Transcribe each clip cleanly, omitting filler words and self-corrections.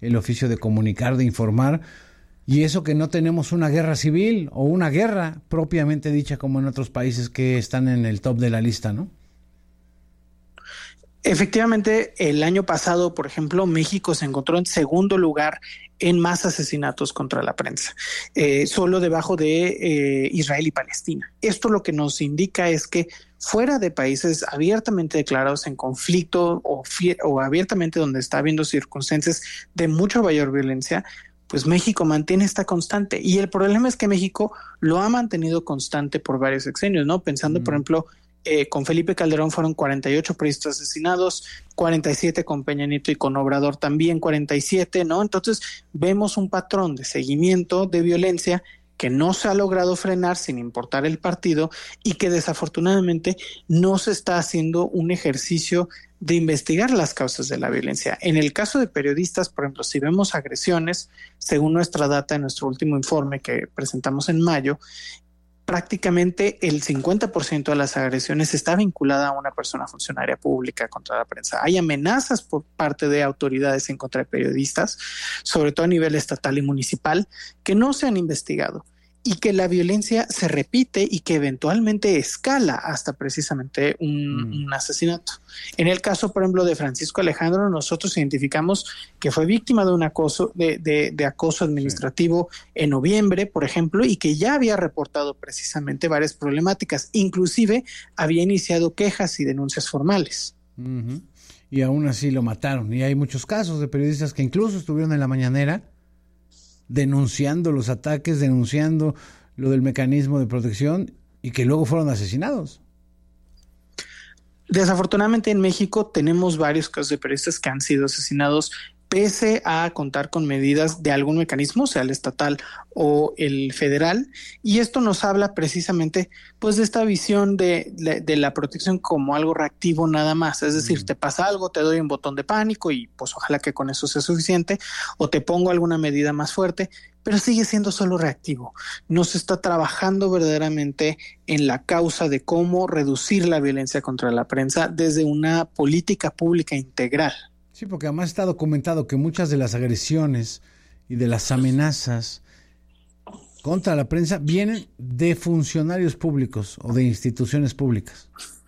el oficio de comunicar, de informar, y eso que no tenemos una guerra civil o una guerra propiamente dicha como en otros países que están en el top de la lista, ¿no? Efectivamente, el año pasado, por ejemplo, México se encontró en segundo lugar en más asesinatos contra la prensa, solo debajo de Israel y Palestina. Esto lo que nos indica es que fuera de países abiertamente declarados en conflicto o abiertamente donde está habiendo circunstancias de mucha mayor violencia, pues México mantiene esta constante. Y el problema es que México lo ha mantenido constante por varios sexenios, ¿no? Pensando, por ejemplo, con Felipe Calderón fueron 48 periodistas asesinados, 47 con Peña Nieto y con Obrador también 47, ¿no? Entonces vemos un patrón de seguimiento de violencia que no se ha logrado frenar sin importar el partido y que desafortunadamente no se está haciendo un ejercicio de investigar las causas de la violencia. En el caso de periodistas, por ejemplo, si vemos agresiones, según nuestra data en nuestro último informe que presentamos en mayo, prácticamente el 50% de las agresiones está vinculada a una persona funcionaria pública contra la prensa. Hay amenazas por parte de autoridades en contra de periodistas, sobre todo a nivel estatal y municipal, que no se han investigado y que la violencia se repite y que eventualmente escala hasta precisamente un asesinato. En el caso, por ejemplo, de Francisco Alejandro, nosotros identificamos que fue víctima de un acoso, de acoso administrativo en noviembre, por ejemplo, y que ya había reportado precisamente varias problemáticas. Inclusive había iniciado quejas y denuncias formales. Y aún así lo mataron. Y hay muchos casos de periodistas que incluso estuvieron en la mañanera denunciando los ataques, denunciando lo del mecanismo de protección y que luego fueron asesinados. Desafortunadamente en México tenemos varios casos de periodistas que han sido asesinados pese a contar con medidas de algún mecanismo, sea el estatal o el federal, y esto nos habla precisamente pues de esta visión de la protección como algo reactivo nada más, es decir, te pasa algo, te doy un botón de pánico y pues ojalá que con eso sea suficiente, o te pongo alguna medida más fuerte, pero sigue siendo solo reactivo. No se está trabajando verdaderamente en la causa de cómo reducir la violencia contra la prensa desde una política pública integral. Sí, porque además está documentado que muchas de las agresiones y de las amenazas contra la prensa vienen de funcionarios públicos o de instituciones públicas.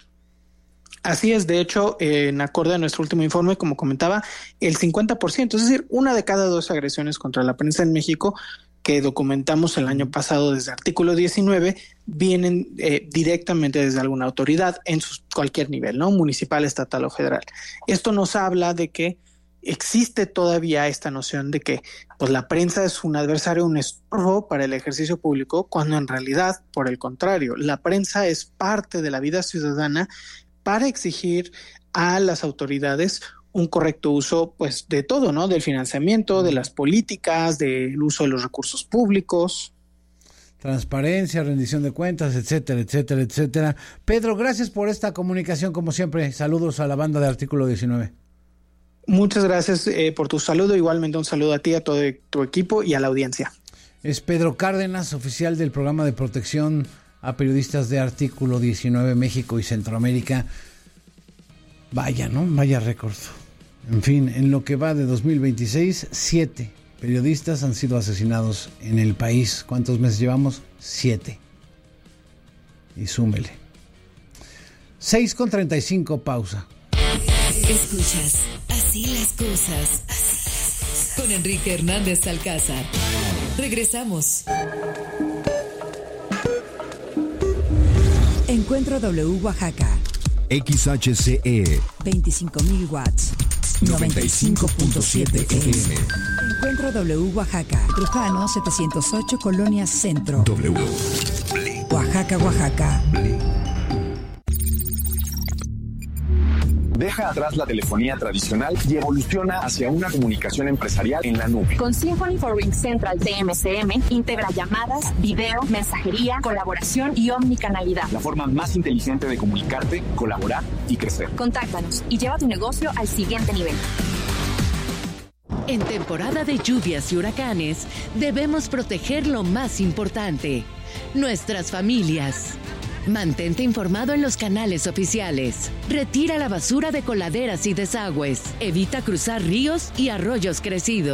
Así es, de hecho, en acorde a nuestro último informe, como comentaba, el 50%, es decir, una de cada 2 agresiones contra la prensa en México que documentamos el año pasado desde artículo 19, vienen directamente desde alguna autoridad en cualquier nivel, ¿no? Municipal, estatal o federal. Esto nos habla de que existe todavía esta noción de que pues, la prensa es un adversario, un estorbo para el ejercicio público, cuando en realidad, por el contrario, la prensa es parte de la vida ciudadana para exigir a las autoridades un correcto uso, pues, de todo, ¿no? Del financiamiento, de las políticas, del uso de los recursos públicos. Transparencia, rendición de cuentas, etcétera, etcétera, etcétera. Pedro, gracias por esta comunicación, como siempre. Saludos a la banda de Artículo 19. Muchas gracias por tu saludo. Igualmente un saludo a ti, a todo tu equipo y a la audiencia. Es Pedro Cárdenas, oficial del programa de protección a periodistas de Artículo 19 México y Centroamérica. Vaya, ¿no? Vaya récord. En fin, en lo que va de 2026, 7 periodistas han sido asesinados en el país. ¿Cuántos meses llevamos? 7. Y súmele. 6:35, pausa. Escuchas Así las cosas. Con Enrique Hernández Alcázar. Regresamos. Encuentro W Oaxaca. XHCE 25,000 watts. 95.7 FM. Encuentro W Oaxaca. Trujano 708 Colonia Centro. W. Oaxaca, Oaxaca. Deja atrás la telefonía tradicional y evoluciona hacia una comunicación empresarial en la nube. Con Symphony for RingCentral de MCM, integra llamadas, video, mensajería, colaboración y omnicanalidad. La forma más inteligente de comunicarte, colaborar y crecer. Contáctanos y lleva tu negocio al siguiente nivel. En temporada de lluvias y huracanes, debemos proteger lo más importante, nuestras familias. Mantente informado en los canales oficiales. Retira la basura de coladeras y desagües. Evita cruzar ríos y arroyos crecidos.